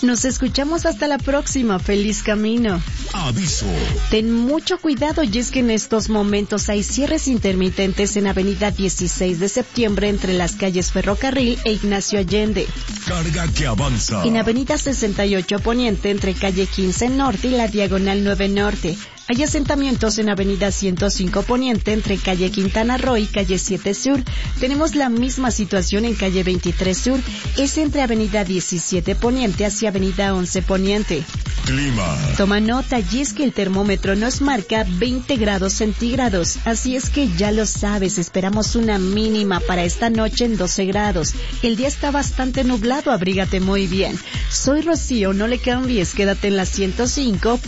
Nos escuchamos hasta la próxima. Feliz camino. Aviso. Ten mucho cuidado, y es que en estos momentos hay cierres intermitentes en Avenida 16 de Septiembre entre las calles Ferrocarril e Ignacio Allende. Carga que avanza. En Avenida 68 Poniente entre calle 15 Norte y la Diagonal 9 Norte. Hay asentamientos en Avenida 105 Poniente entre calle Quintana Roo y calle 7 Sur. Tenemos la misma situación en calle 23 Sur. Es entre Avenida 17 Poniente hacia Avenida 11 Poniente. Clima. Toma nota, y es que el termómetro nos marca 20 grados centígrados. Así es que ya lo sabes, esperamos una mínima para esta noche en 12 grados. El día está bastante nublado, abrígate muy bien. Soy Rocío, no le cambies, quédate en la 105.